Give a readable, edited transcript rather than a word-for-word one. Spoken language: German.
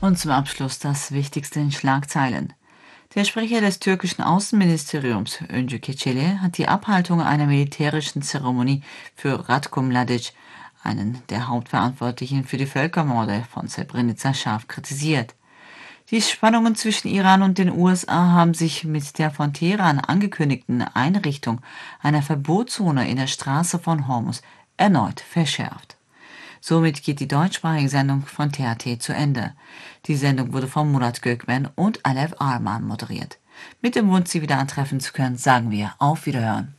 Und zum Abschluss das Wichtigste in Schlagzeilen. Der Sprecher des türkischen Außenministeriums, Öncü Keçeli, hat die Abhaltung einer militärischen Zeremonie für Ratko Mladic, einen der Hauptverantwortlichen für die Völkermorde von Srebrenica, scharf kritisiert. Die Spannungen zwischen Iran und den USA haben sich mit der von Teheran angekündigten Einrichtung einer Verbotszone in der Straße von Hormuz erneut verschärft. Somit geht die deutschsprachige Sendung von THT zu Ende. Die Sendung wurde von Murat Gökmen und Alev Arman moderiert. Mit dem Wunsch, Sie wieder antreffen zu können, sagen wir auf Wiederhören.